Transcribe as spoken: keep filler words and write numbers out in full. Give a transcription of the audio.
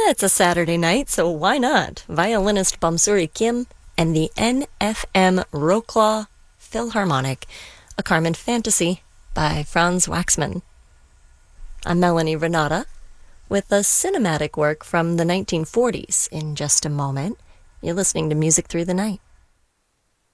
It's a Saturday night, so why not? Violinist Bamsuri Kim and the N F M Wroclaw Philharmonic, a Carmen Fantasy by Franz Waxman. I'm Melanie Renata with a cinematic work from the nineteen forties in just a moment. You're listening to Music Through the Night.